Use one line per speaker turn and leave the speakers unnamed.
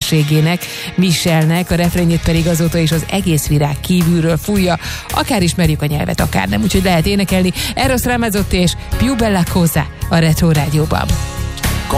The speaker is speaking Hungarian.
feleségének, Michelnek, a refrényét pedig azóta is az egész virág kívülről fújja, akár ismerjük a nyelvet, akár nem, úgyhogy lehet énekelni. Eros Ramazzotti és Più Bella Cosa a Retro Rádióban.